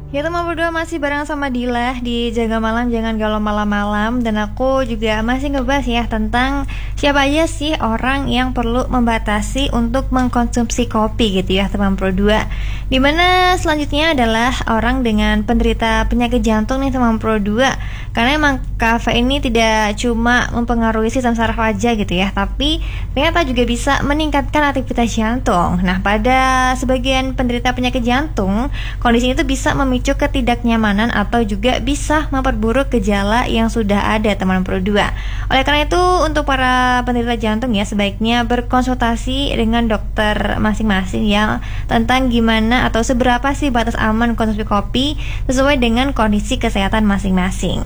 Ya teman berdua masih bareng sama Dila di Jaga Malam Jangan Galau Malam-Malam. Dan aku juga masih ngebahas ya tentang siapa aja sih orang yang perlu membatasi untuk mengkonsumsi kopi gitu ya teman berdua. Dimana selanjutnya adalah orang dengan penderita penyakit jantung nih teman berdua. Karena emang kafein ini tidak cuma mempengaruhi sistem saraf aja gitu ya, tapi ternyata juga bisa meningkatkan aktivitas jantung. Nah pada sebagian penderita penyakit jantung, kondisi itu bisa memicu ketidaknyamanan atau juga bisa memperburuk gejala yang sudah ada teman berdua. Oleh karena itu untuk para penderita jantung ya sebaiknya berkonsultasi dengan dokter masing-masing ya tentang gimana atau seberapa sih batas aman konsumsi kopi sesuai dengan kondisi kesehatan masing-masing.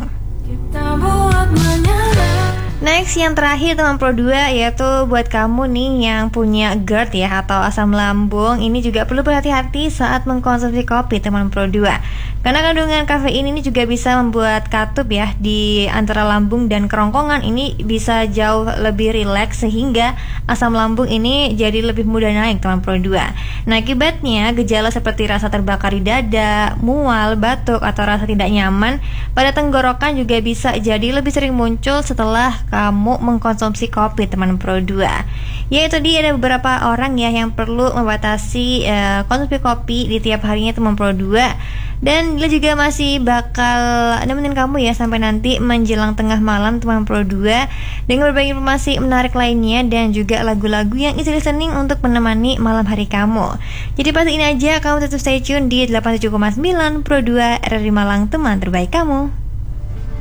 Next yang terakhir teman Pro 2 yaitu buat kamu nih yang punya GERD ya atau asam lambung, ini juga perlu berhati-hati saat mengkonsumsi kopi teman Pro 2. Karena kandungan kafein ini juga bisa membuat katup ya di antara lambung dan kerongkongan ini bisa jauh lebih rileks sehingga asam lambung ini jadi lebih mudah naik teman Pro 2. Nah akibatnya gejala seperti rasa terbakar di dada, mual, batuk atau rasa tidak nyaman pada tenggorokan juga bisa jadi lebih sering muncul setelah kamu mengkonsumsi kopi teman Pro 2. Ya itu dia ada beberapa orang ya yang perlu membatasi konsumsi kopi di tiap harinya teman Pro 2. Dan dia juga masih bakal nemenin kamu ya sampai nanti menjelang tengah malam teman Pro 2 dengan berbagai informasi menarik lainnya dan juga lagu-lagu yang easy listening untuk menemani malam hari kamu. Jadi pastiin aja kamu tetap stay tune di 87,9 Pro 2 RRI Malang, teman terbaik kamu.